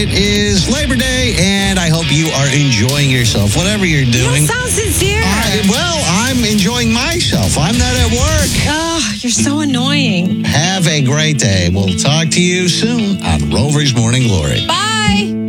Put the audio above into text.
It is Labor Day, and I hope you are enjoying yourself, whatever you're doing. You don't sound sincere. I'm enjoying myself. I'm not at work. Oh, you're so annoying. Have a great day. We'll talk to you soon on Rover's Morning Glory. Bye.